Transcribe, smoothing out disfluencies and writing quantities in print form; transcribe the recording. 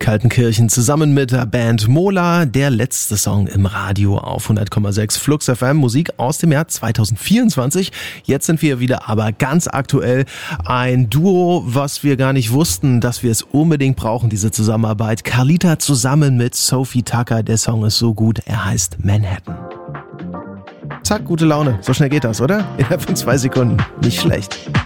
Kaltenkirchen zusammen mit der Band Mola. Der letzte Song im Radio auf 100,6 Flux FM. Musik aus dem Jahr 2024. Jetzt sind wir wieder aber ganz aktuell. Ein Duo, was wir gar nicht wussten, dass wir es unbedingt brauchen, diese Zusammenarbeit. Carlita zusammen mit Sophie Tucker. Der Song ist so gut. Er heißt Manhattan. Zack, gute Laune. So schnell geht das, oder? Innerhalb von 2 Sekunden. Nicht schlecht.